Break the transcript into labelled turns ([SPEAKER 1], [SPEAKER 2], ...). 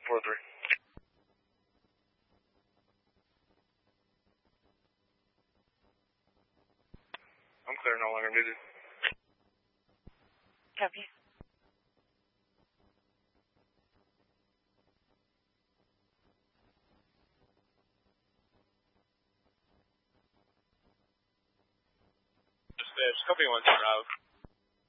[SPEAKER 1] 243. I'm clear, no longer needed.
[SPEAKER 2] Copy.
[SPEAKER 1] Dispatch, copy 1 route.